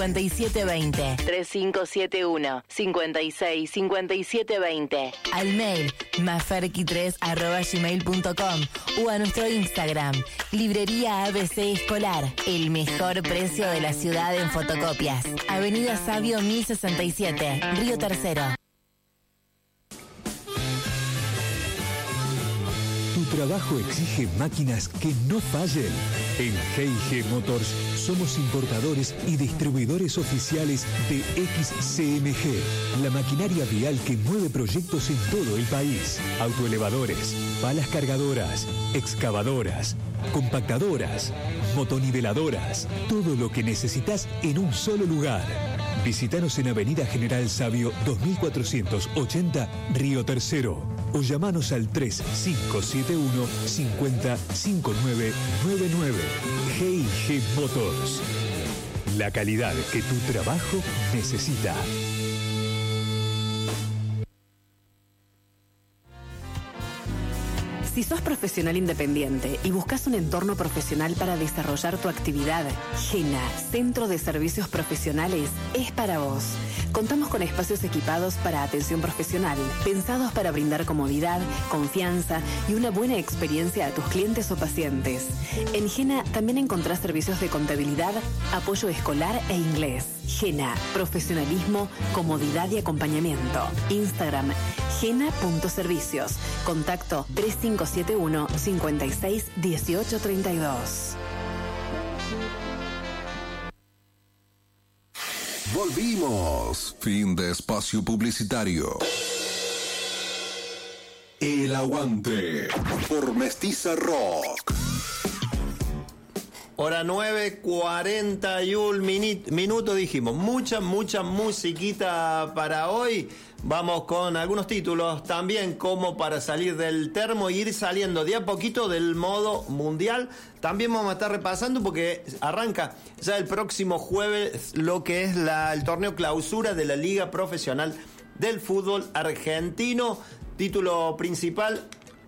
5720. 3571-565720. Al mail maferqui3@gmail.com o a nuestro Instagram, Librería ABC Escolar. El mejor precio de la ciudad en fotocopias. Avenida Sabio 1067, Río Tercero. Tu trabajo exige máquinas que no fallen. En G&G Motors somos importadores y distribuidores oficiales de XCMG, la maquinaria vial que mueve proyectos en todo el país. Autoelevadores, palas cargadoras, excavadoras, compactadoras, motoniveladoras, todo lo que necesitas en un solo lugar. Visítanos en Avenida General Sabio 2480, Río Tercero, o llamanos al 3571 50 5999. G&G Motors. La calidad que tu trabajo necesita. Si sos profesional independiente y buscas un entorno profesional para desarrollar tu actividad, GENA, Centro de Servicios Profesionales, es para vos. Contamos con espacios equipados para atención profesional, pensados para brindar comodidad, confianza y una buena experiencia a tus clientes o pacientes. En GENA también encontrás servicios de contabilidad, apoyo escolar e inglés. GENA, profesionalismo, comodidad y acompañamiento. Instagram, gena.servicios. Contacto 3571 56 18 32. Volvimos. Fin de espacio publicitario. El Aguante por Mestiza Rock. Hora 9:41 minutos, dijimos. Mucha musiquita para hoy. Vamos con algunos títulos también, como para salir del termo e ir saliendo de a poquito del modo mundial. También vamos a estar repasando porque arranca ya el próximo jueves lo que es el torneo clausura de la Liga Profesional del Fútbol Argentino. Título principal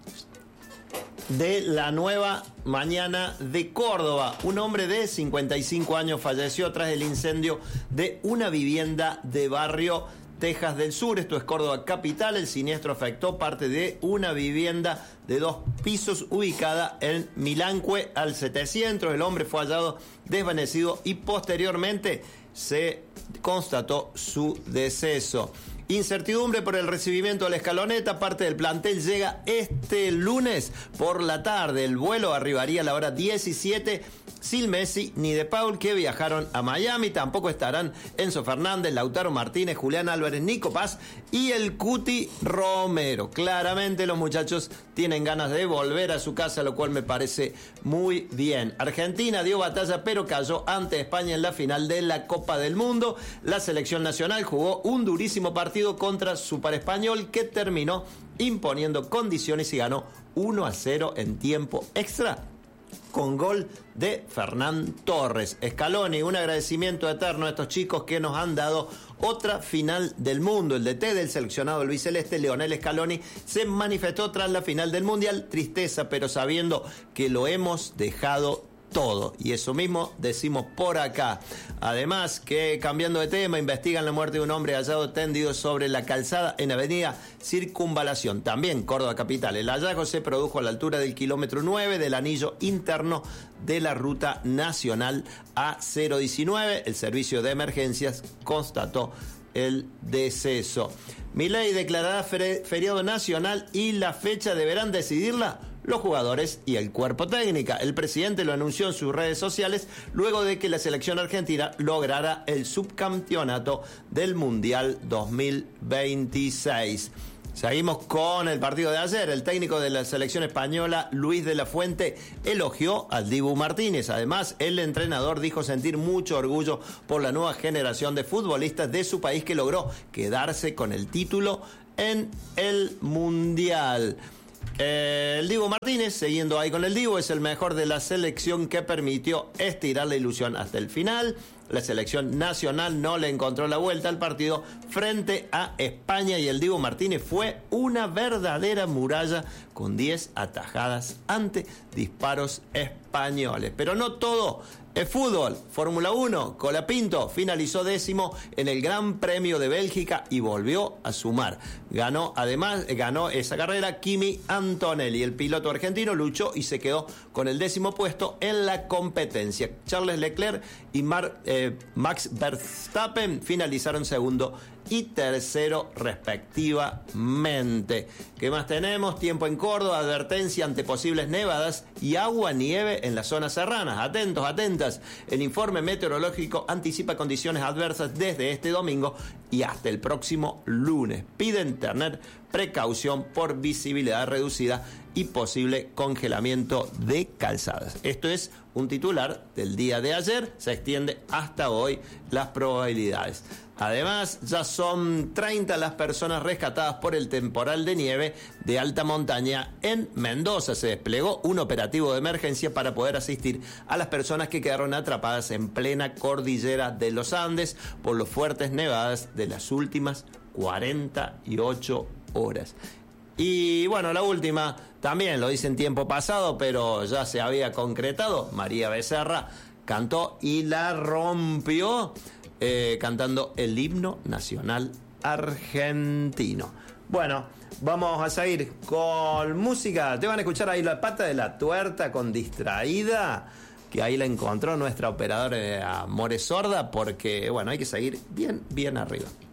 de la nueva mañana de Córdoba. Un hombre de 55 años falleció tras el incendio de una vivienda de barrio Tejas del Sur. Esto es Córdoba capital. El siniestro afectó parte de una vivienda de 2 pisos ubicada en Milancue al 700. El hombre fue hallado desvanecido y posteriormente se constató su deceso. Incertidumbre por el recibimiento de la escaloneta. Parte del plantel llega este lunes por la tarde. El vuelo arribaría a la hora 17. Sin Messi ni De Paul, que viajaron a Miami. Tampoco estarán Enzo Fernández, Lautaro Martínez, Julián Álvarez, Nico Paz y el Cuti Romero. Claramente los muchachos tienen ganas de volver a su casa, lo cual me parece muy bien. Argentina dio batalla pero cayó ante España en la final de la Copa del Mundo. La selección nacional jugó un durísimo partido contra Super Español, que terminó imponiendo condiciones y ganó 1-0 en tiempo extra, con gol de Fernán Torres. Scaloni, un agradecimiento eterno a estos chicos que nos han dado otra final del mundo. El DT del seleccionado albiceleste, Lionel Scaloni, se manifestó tras la final del Mundial. Tristeza, pero sabiendo que lo hemos dejado todo. Y eso mismo decimos por acá. Además, que cambiando de tema, investigan la muerte de un hombre hallado tendido sobre la calzada en Avenida Circunvalación, también Córdoba capital. El hallazgo se produjo a la altura del kilómetro 9 del anillo interno de la ruta nacional A019. El servicio de emergencias constató el deceso. Milei declarará feriado nacional y la fecha deberán decidirla los jugadores y el cuerpo técnico. El presidente lo anunció en sus redes sociales luego de que la selección argentina lograra el subcampeonato del Mundial 2026. Seguimos con el partido de ayer. El técnico de la selección española, Luis de la Fuente, elogió al Dibu Martínez. Además, el entrenador dijo sentir mucho orgullo por la nueva generación de futbolistas de su país que logró quedarse con el título en el Mundial. El Dibu Martínez, siguiendo ahí con el Dibu, es el mejor de la selección que permitió estirar la ilusión hasta el final. La selección nacional no le encontró la vuelta al partido frente a España y el Dibu Martínez fue una verdadera muralla con 10 atajadas ante disparos españoles. Pero no todo es fútbol. Fórmula 1, Colapinto finalizó 10º en el Gran Premio de Bélgica y volvió a sumar. Ganó esa carrera Kimi Antonelli. El piloto argentino luchó y se quedó con el 10º puesto en la competencia. Charles Leclerc y Max Verstappen finalizaron segundo y tercero respectivamente. ¿Qué más tenemos? Tiempo en Córdoba, advertencia ante posibles nevadas y agua-nieve en las zonas serranas. Atentos, atentas. El informe meteorológico anticipa condiciones adversas desde este domingo y hasta el próximo lunes. Piden tener precaución por visibilidad reducida y posible congelamiento de calzadas. Esto es un titular del día de ayer, se extiende hasta hoy las probabilidades. Además, ya son 30 las personas rescatadas por el temporal de nieve de alta montaña en Mendoza. Se desplegó un operativo de emergencia para poder asistir a las personas que quedaron atrapadas en plena cordillera de los Andes por las fuertes nevadas de las últimas 48 horas. Y bueno, la última, también lo hice en tiempo pasado, pero ya se había concretado. María Becerra cantó y la rompió cantando el himno nacional argentino. Bueno, vamos a seguir con música. Te van a escuchar ahí La Pata de la Tuerta con Distraída, que ahí la encontró nuestra operadora More Sorda, porque bueno, hay que seguir bien arriba.